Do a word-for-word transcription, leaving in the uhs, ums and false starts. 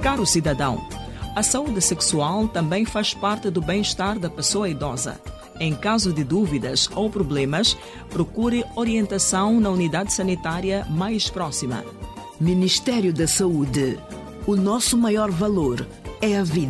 Caro cidadão, a saúde sexual também faz parte do bem-estar da pessoa idosa. Em caso de dúvidas ou problemas, procure orientação na unidade sanitária mais próxima. Ministério da Saúde. O nosso maior valor é a vida.